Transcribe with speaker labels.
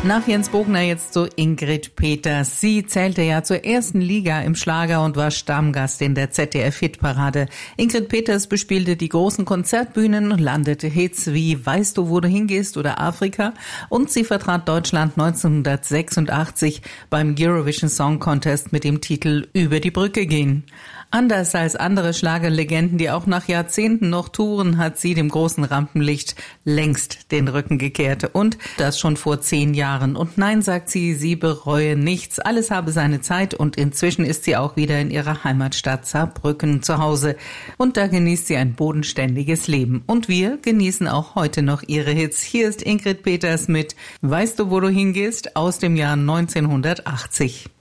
Speaker 1: Nach Jens Bogner jetzt zu Ingrid Peters. Sie zählte ja zur ersten Liga im Schlager und war Stammgast in der ZDF-Hitparade. Ingrid Peters bespielte die großen Konzertbühnen, landete Hits wie Weißt du, wo du hingehst oder Afrika, und sie vertrat Deutschland 1986 beim Eurovision Song Contest mit dem Titel Über die Brücke gehen. Anders als andere Schlagerlegenden, die auch nach Jahrzehnten noch touren, hat sie dem großen Rampenlicht längst den Rücken gekehrt, und das schon vor 10 Jahren. Und nein, sagt sie, sie bereue nichts. Alles habe seine Zeit, und inzwischen ist sie auch wieder in ihrer Heimatstadt Saarbrücken zu Hause. Und da genießt sie ein bodenständiges Leben. Und wir genießen auch heute noch ihre Hits. Hier ist Ingrid Peters mit Weißt du, wo du hingehst aus dem Jahr 1980.